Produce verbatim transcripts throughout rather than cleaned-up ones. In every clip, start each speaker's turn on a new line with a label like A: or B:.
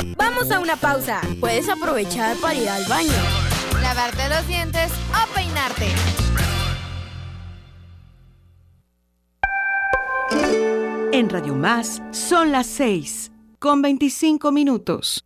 A: Vamos a una pausa. Puedes aprovechar para ir al baño,
B: lavarte los dientes o peinarte.
C: En Radio Más son las seis con veinticinco minutos.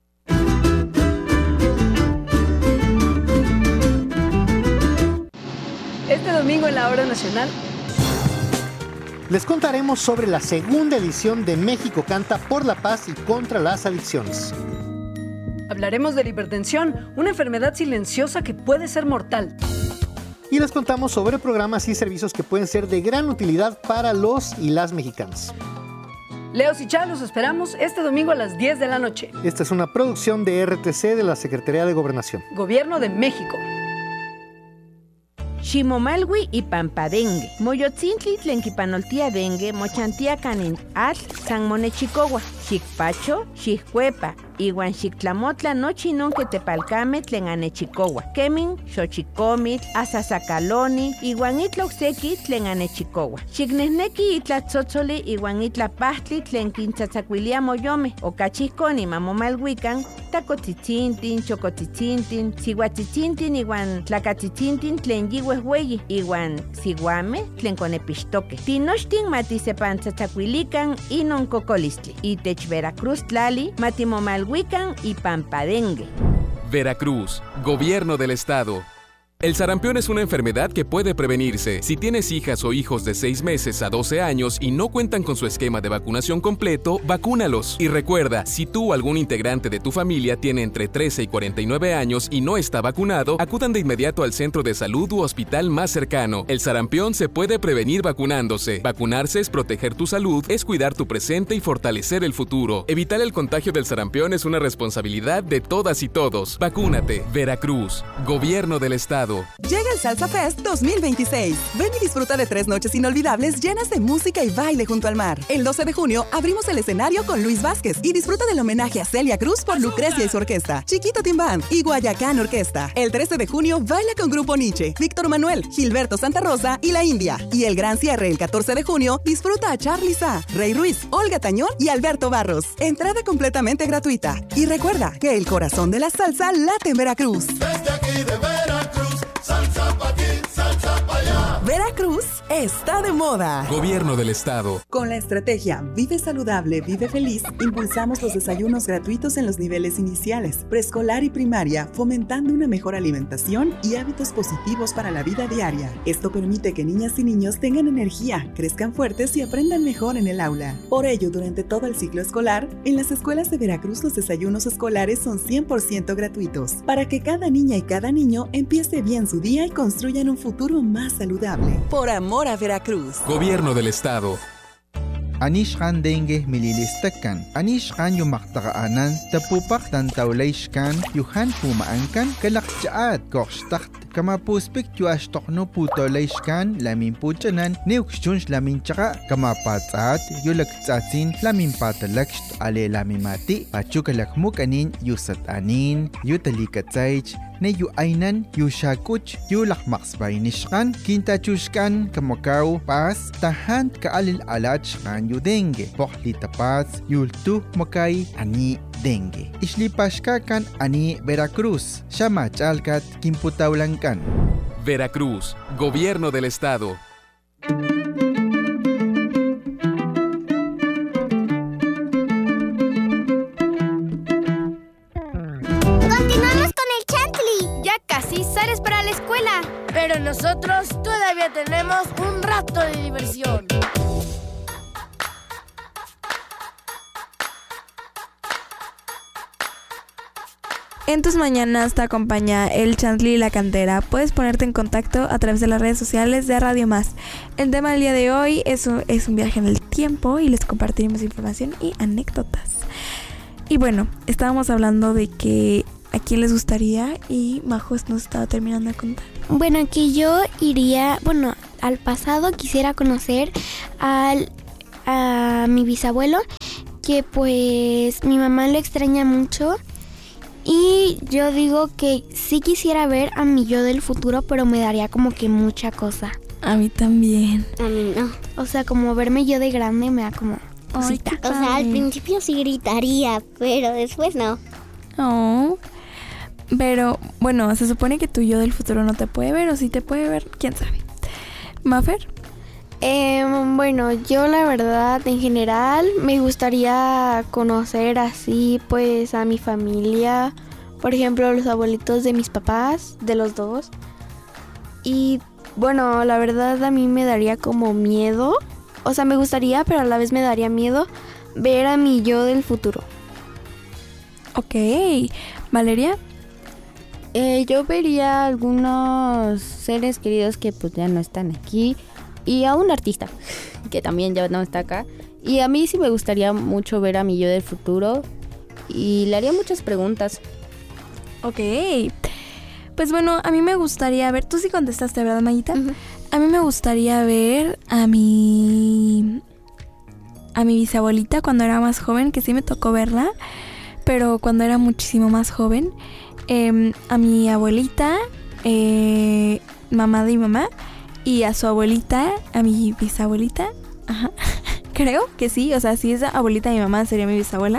D: Este domingo en la Hora Nacional
E: les contaremos sobre la segunda edición de México Canta por la Paz y contra las adicciones.
D: hablaremos de la hipertensión, una enfermedad silenciosa que puede ser mortal.
E: Y les contamos sobre programas y servicios que pueden ser de gran utilidad para los y las mexicanos.
D: Leos y Chá, los esperamos este domingo a las diez de la noche.
E: Esta es una producción de R T C de la Secretaría de Gobernación.
D: Gobierno de México.
F: Ximomalwi y Pampadengue. Moyotzintli tlenquipanoltia dengue, mochantia canin atl, san monechicowa, xicpacho, xiccuepa, iwan xictlamotla nochi non que tepalcame tlen anechicowa. Kemin, xochicomitl, asasacaloni, iwan itla ocseki tlen anechicowa. Xicnehneki itla tzotzoli iwan itla pahtli tlen quintzatzacuilia moyome, okachihconi mamomalhuican, tacotzitzintin, chocotzitzintin, sihuatzitzintin iwan tlacatzitzintin tlen yihuehueyi, iwan siguame tlen conepixtoque. Tinochtin matisepantzatzacuilican inon cocolistli. Itech Veracruz tlali matimomalhuican y Pampadengue.
G: Veracruz, Gobierno del Estado. El sarampión es una enfermedad que puede prevenirse. Si tienes hijas o hijos de seis meses a doce años y no cuentan con su esquema de vacunación completo, vacúnalos. Y recuerda, si tú o algún integrante de tu familia tiene entre trece y cuarenta y nueve años y no está vacunado, acudan de inmediato al centro de salud u hospital más cercano. El sarampión se puede prevenir vacunándose. Vacunarse es proteger tu salud, es cuidar tu presente y fortalecer el futuro. Evitar el contagio del sarampión es una responsabilidad de todas y todos. Vacúnate. Veracruz, Gobierno del Estado.
H: Llega el Salsa Fest dos mil veintiséis. Ven y disfruta de tres noches inolvidables llenas de música y baile junto al mar. El doce de junio abrimos el escenario con Luis Vázquez y disfruta del homenaje a Celia Cruz por Lucrecia y su orquesta, Chiquito Team Band y Guayacán Orquesta. El trece de junio baila con Grupo Nietzsche, Víctor Manuel, Gilberto Santa Rosa y La India. Y el gran cierre el catorce de junio disfruta a Charly Sa, Rey Ruiz, Olga Tañón y Alberto Barros. Entrada completamente gratuita. Y recuerda que el corazón de la salsa late en Veracruz.
I: Desde aquí de Veracruz, salsa pa' aquí, salsa pa' allá.
H: Veracruz está de moda.
G: Gobierno del Estado.
H: Con la estrategia Vive Saludable, Vive Feliz, impulsamos los desayunos gratuitos en los niveles iniciales, preescolar y primaria, fomentando una mejor alimentación y hábitos positivos para la vida diaria. Esto permite que niñas y niños tengan energía, crezcan fuertes y aprendan mejor en el aula. Por ello, durante todo el ciclo escolar, en las escuelas de Veracruz los desayunos escolares son cien por ciento gratuitos, para que cada niña y cada niño empiece bien su día y construyan un futuro más saludable. Por amor a Veracruz.
G: Gobierno del Estado.
J: Anish kan dengue mililistakan. Anish kan yumaktaqaanan tapupak tan tawlayshkan yuhan pumaankan kalakchaat kokshtakt kama puspik yuashtokno putolayshkan lamin puchanan neukshunsh lamin chaka kama patsaat yulaktsatsin lamin patalaksht ale lamimati pachukalakmuk anin yusat anin yutalikatsaych ne yu ainan yu shakuch yu lakmaksbainishkan kintachushkan kamakaw pas tahan kaalil alachkan yu dengue pohli tapas yultu makay ani dengue islipashkakan ani Veracruz shamachalkat kimputawlankan.
G: Veracruz, Gobierno del Estado.
A: Casi sales para la escuela. Pero nosotros todavía tenemos un rato de diversión.
K: En tus mañanas te acompaña el Chantley y la Cantera. Puedes ponerte en contacto a través de las redes sociales de Radio Más. El tema del día de hoy es un, es un viaje en el tiempo y les compartiremos información y anécdotas. Y bueno, estábamos hablando de que a quién les gustaría y Majos nos estaba terminando de contar.
L: Bueno, que yo iría, bueno, al pasado quisiera conocer al, a mi bisabuelo, que pues mi mamá lo extraña mucho. Y yo digo que sí quisiera ver a mi yo del futuro, pero me daría como que mucha cosa.
K: A mí también.
L: A mí no. O sea, como verme yo de grande me da como cosita.
K: Ay,
L: O sea, al principio sí gritaría, pero después no.
K: Oh. Pero, bueno, se supone que tu yo del futuro no te puede ver, o sí te puede ver, quién sabe. ¿Mafer?
L: Eh, bueno, yo la verdad, en general, me gustaría conocer así, pues, a mi familia. Por ejemplo, los abuelitos de mis papás, de los dos. Y, bueno, la verdad a mí me daría como miedo. O sea, me gustaría, pero a la vez me daría miedo ver a mi yo del futuro.
K: Ok. ¿Valeria?
M: Eh, yo vería algunos seres queridos que pues ya no están aquí y a un artista que también ya no está acá. Y a mí sí me gustaría mucho ver a mi yo del futuro y le haría muchas preguntas.
K: Ok. Pues bueno, a mí me gustaría ver... Tú sí contestaste, ¿verdad, Mayita? Uh-huh. A mí me gustaría ver a mi... a mi bisabuelita cuando era más joven, que sí me tocó verla, pero cuando era muchísimo más joven. Eh, a mi abuelita, eh, mamá de mi mamá, y a su abuelita, a mi bisabuelita, ajá, creo que sí, o sea, si es abuelita de mi mamá sería mi bisabuela,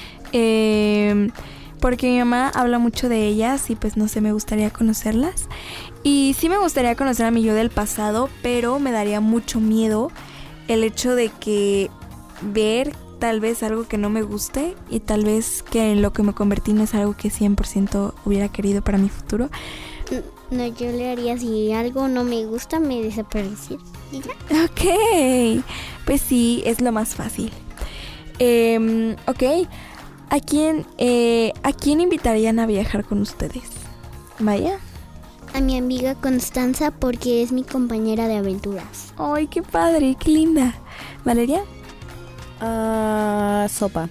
K: eh, porque mi mamá habla mucho de ellas y pues no sé, me gustaría conocerlas. Y sí me gustaría conocer a mi yo del pasado, pero me daría mucho miedo el hecho de que ver tal vez algo que no me guste y tal vez que en lo que me convertí no es algo que cien por ciento hubiera querido para mi futuro.
L: No, yo le haría si algo no me gusta, me desapareciera. ¿Y ya?
K: Ok, pues sí, es lo más fácil. Eh, ok, ¿a quién, eh, ¿a quién invitarían a viajar con ustedes? Vaya.
L: A mi amiga Constanza porque es mi compañera de aventuras.
K: Ay, qué padre, qué linda. ¿Valeria?
M: Uh, sopa.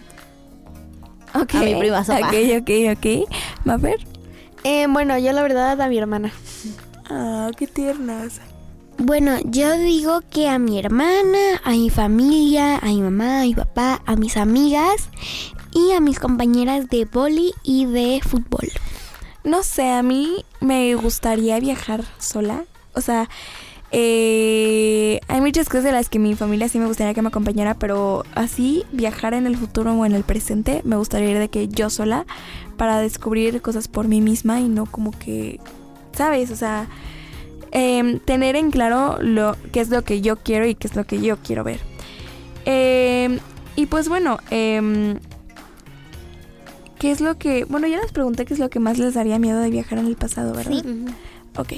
K: Ok.
M: A mi prima Sopa.
K: Ok, ok, ok. ¿Mafer?
L: Eh, bueno, yo la verdad a mi hermana.
K: Ah, qué tiernas.
L: Bueno, yo digo que a mi hermana, a mi familia, a mi mamá, a mi papá, a mis amigas y a mis compañeras de vóley y de fútbol.
K: No sé, a mí me gustaría viajar sola. O sea... Eh, hay muchas cosas de las que mi familia sí me gustaría que me acompañara, pero así viajar en el futuro o en el presente me gustaría ir de que yo sola para descubrir cosas por mí misma y no como que, ¿sabes? O sea, eh, tener en claro lo qué es lo que yo quiero y qué es lo que yo quiero ver. Eh, y pues bueno, eh, ¿qué es lo que... Bueno, ya les pregunté qué es lo que más les daría miedo de viajar en el pasado, ¿verdad?
L: Sí.
K: Ok.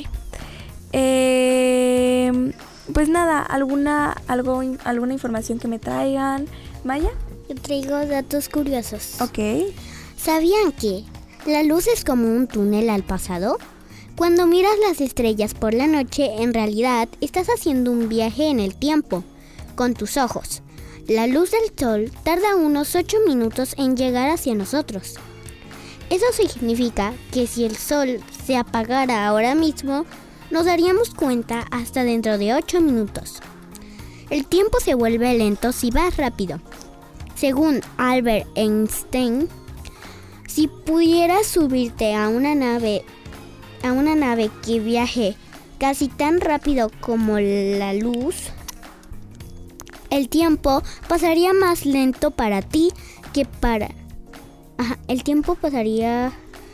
K: Eh, pues nada, alguna algo alguna información que me traigan. Maya.
L: Yo traigo datos curiosos.
K: Ok.
L: ¿Sabían que la luz es como un túnel al pasado? Cuando miras las estrellas por la noche, en realidad estás haciendo un viaje en el tiempo con tus ojos. La luz del sol tarda unos ocho minutos en llegar hacia nosotros. Eso significa que si el sol se apagara ahora mismo, nos daríamos cuenta hasta dentro de ocho minutos. El tiempo se vuelve lento si vas rápido. Según Albert Einstein, si pudieras subirte a una nave, a una nave que viaje casi tan rápido como la luz, el tiempo pasaría más lento para ti que para... Ajá, el tiempo pasaría...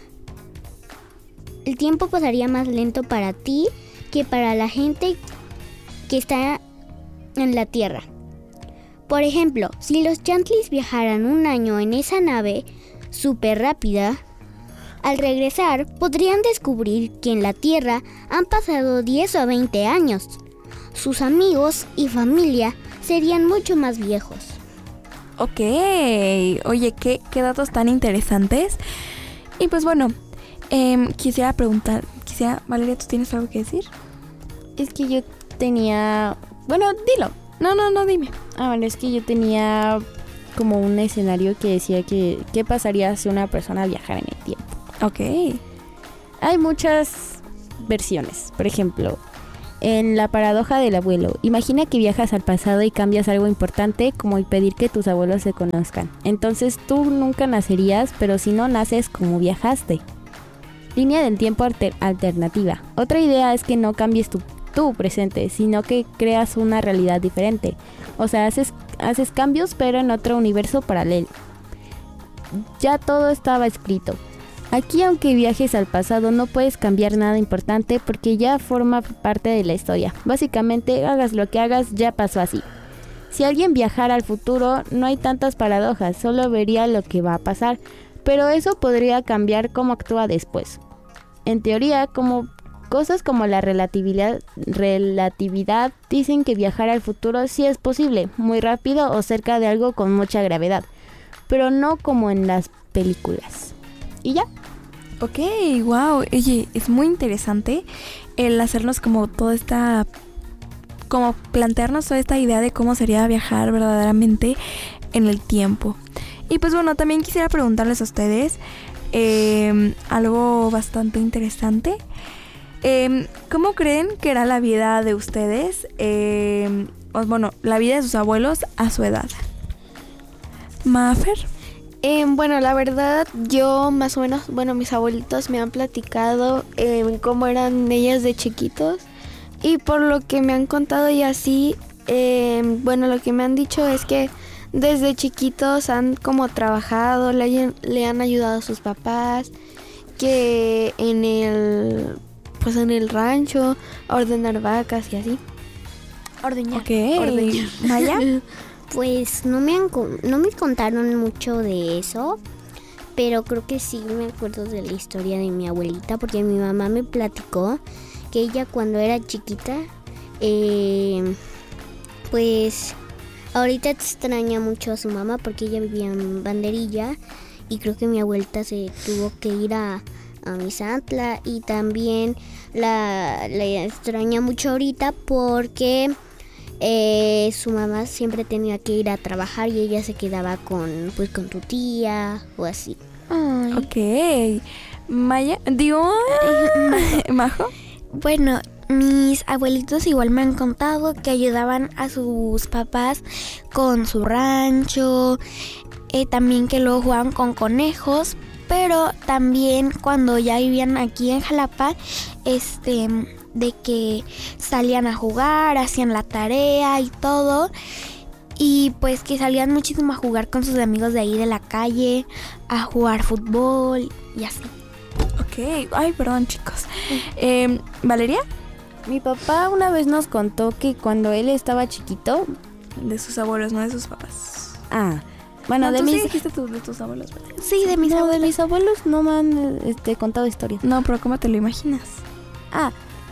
L: El tiempo pasaría más lento para ti que para la gente que está en la Tierra. Por ejemplo, si los Chantlis viajaran un año en esa nave súper rápida, al regresar podrían descubrir que en la Tierra han pasado diez o veinte años. Sus amigos y familia serían mucho más viejos.
K: Ok, oye, qué, qué datos tan interesantes. Y pues bueno... Eh, quisiera preguntar, quisiera, Valeria, ¿tú tienes algo que decir?
M: Es que yo tenía, bueno, dilo.
K: No, no, no, dime.
M: Ah, bueno, es que yo tenía como un escenario que decía que qué pasaría si una persona viajara en el tiempo.
K: Ok.
M: Hay muchas versiones. Por ejemplo, en la paradoja del abuelo, imagina que viajas al pasado y cambias algo importante como impedir que tus abuelos se conozcan. Entonces tú nunca nacerías, pero si no naces, ¿cómo viajaste? Línea del tiempo alter- alternativa. Otra idea es que no cambies tu, tu presente, sino que creas una realidad diferente. O sea, haces haces cambios pero en otro universo paralelo. Ya todo estaba escrito. Aquí, aunque viajes al pasado, no puedes cambiar nada importante porque ya forma parte de la historia. Básicamente, hagas lo que hagas, ya pasó así. Si alguien viajara al futuro, no hay tantas paradojas, solo vería lo que va a pasar, pero eso podría cambiar cómo actúa después. En teoría, como cosas como la relatividad, relatividad dicen que viajar al futuro sí es posible, muy rápido o cerca de algo con mucha gravedad, pero no como en las películas. ¿Y ya?
K: Ok, wow, oye, es muy interesante el hacernos como toda esta, como plantearnos toda esta idea de cómo sería viajar verdaderamente en el tiempo. Y pues bueno, también quisiera preguntarles a ustedes eh, algo bastante interesante. Eh, ¿Cómo creen que era la vida de ustedes, eh, o, bueno, la vida de sus abuelos a su edad? ¿Mafer?
L: Eh, bueno, la verdad, yo más o menos, bueno, mis abuelitos me han platicado eh, cómo eran ellas de chiquitos. Y por lo que me han contado y así, eh, bueno, lo que me han dicho es que desde chiquitos han como trabajado, le, le han ayudado a sus papás, que en el, pues en el rancho, a ordenar vacas y así.
A: Ordeñar.
K: Ok, ordeñar. ¿Maya?
N: Pues no me, han, no me contaron mucho de eso, pero creo que sí me acuerdo de la historia de mi abuelita, porque mi mamá me platicó que ella cuando era chiquita, eh, pues ahorita extraña mucho a su mamá porque ella vivía en Banderilla y creo que mi abuelita se tuvo que ir a, a Misantla y también la, la extraña mucho ahorita porque... Eh, su mamá siempre tenía que ir a trabajar y ella se quedaba con, pues, con tu tía o así.
K: Ay. Ok. Maya, digo, Majo.
L: Bueno, mis abuelitos igual me han contado que ayudaban a sus papás con su rancho, eh, también que luego jugaban con conejos, pero también cuando ya vivían aquí en Jalapa, este... de que salían a jugar, hacían la tarea y todo, y pues que salían muchísimo a jugar con sus amigos de ahí de la calle, a jugar fútbol y así.
K: Ok, ay, perdón chicos. Eh, ¿Valeria?
M: Mi papá una vez nos contó que cuando él estaba chiquito...
K: De sus abuelos, no de sus papás.
M: Ah, bueno,
K: no,
M: de
K: ¿tú
M: mis...
K: sí dijiste tú, de tus abuelos?
L: Sí, de mis
M: no,
L: abuelos.
M: de mis abuelos no me han este, contado historias.
K: No, pero ¿cómo te lo imaginas?
M: Ah,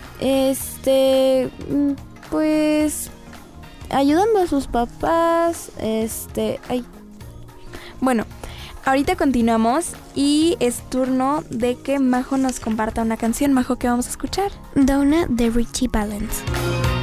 M: este, pues ayudando a sus papás, este, ay.
K: Bueno, ahorita continuamos y es turno de que Majo nos comparta una canción. Majo, ¿qué vamos a escuchar?
L: Donna de Richie Valens.